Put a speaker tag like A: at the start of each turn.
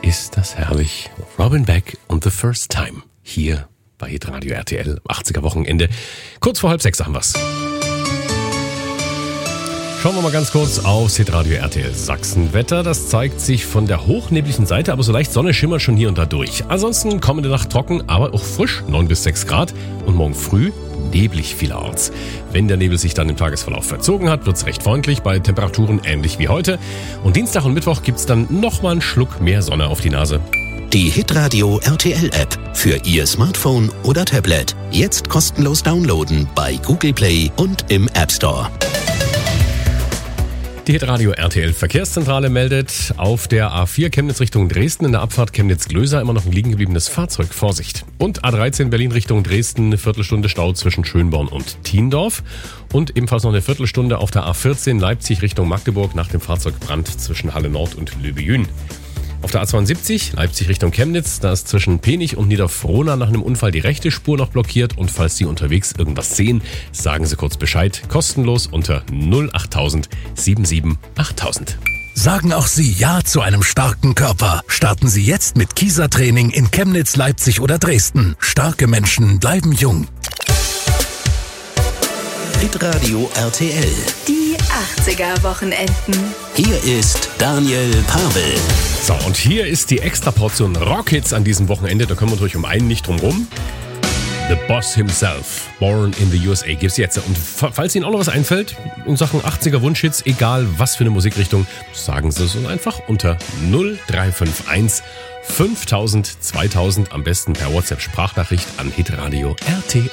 A: ist das herrlich. Robin Beck und The First Time. Hier bei Hitradio RTL. 80er Wochenende. Kurz vor 5:30 haben wir's. Schauen wir mal ganz kurz aufs Hitradio RTL Sachsenwetter. Das zeigt sich von der hochnebligen Seite, aber so leicht Sonne schimmert schon hier und da durch. Ansonsten kommende Nacht trocken, aber auch frisch, 9 bis 6 Grad. Und morgen früh neblig vielerorts. Wenn der Nebel sich dann im Tagesverlauf verzogen hat, wird's recht freundlich, bei Temperaturen ähnlich wie heute. Und Dienstag und Mittwoch gibt's dann nochmal einen Schluck mehr Sonne auf die Nase.
B: Die Hitradio RTL App für Ihr Smartphone oder Tablet. Jetzt kostenlos downloaden bei Google Play und im App Store.
A: Die Hitradio RTL Verkehrszentrale meldet auf der A4 Chemnitz Richtung Dresden in der Abfahrt Chemnitz-Glöser immer noch ein liegen gebliebenes Fahrzeug. Vorsicht. Und A13 Berlin Richtung Dresden, eine Viertelstunde Stau zwischen Schönborn und Thiendorf. Und ebenfalls noch eine Viertelstunde auf der A14 Leipzig Richtung Magdeburg nach dem Fahrzeugbrand zwischen Halle Nord und Löbejün. Auf der A72 Leipzig Richtung Chemnitz, da ist zwischen Penich und Niederfrohna nach einem Unfall die rechte Spur noch blockiert. Und falls Sie unterwegs irgendwas sehen, sagen Sie kurz Bescheid. Kostenlos unter 08000 77 8000.
C: Sagen auch Sie Ja zu einem starken Körper. Starten Sie jetzt mit Kieser-Training in Chemnitz, Leipzig oder Dresden. Starke Menschen bleiben jung.
B: Hitradio RTL.
D: Die 80er Wochenenden.
B: Hier ist Daniel Pavel.
A: So, und hier ist die Extraportion Rockhits an diesem Wochenende. Da können wir natürlich um einen nicht drum rum. The Boss himself, Born in the USA, gibt's jetzt. Und falls Ihnen auch noch was einfällt in Sachen 80er Wunschhits, egal was für eine Musikrichtung, sagen Sie es uns einfach unter 0351 5000 2000, am besten per WhatsApp-Sprachnachricht an Hitradio RTL.